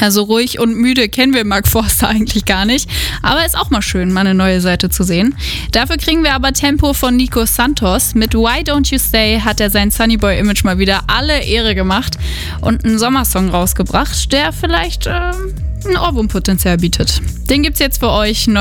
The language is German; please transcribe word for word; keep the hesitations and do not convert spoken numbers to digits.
Also ruhig und müde kennen wir Mark Forster eigentlich gar nicht. Aber ist auch mal schön, mal eine neue Seite zu sehen. Dafür kriegen wir aber Tempo von Nico Santos. Mit Why Don't You Stay hat er sein Sunnyboy-Image mal wieder alle Ehre gemacht und einen Sommersong rausgebracht, der vielleicht äh, ein Ohrwurmpotenzial bietet. Den gibt's jetzt für euch.